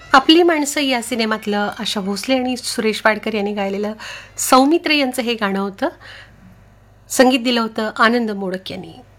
आपली माणसं या सिनेमातलं आशा भोसले आणि सुरेश वाडकर यांनी गायलेलं सौमित्र यांचं हे गाणं होतं. संगीत दिलं होतं आनंद मोडक यांनी.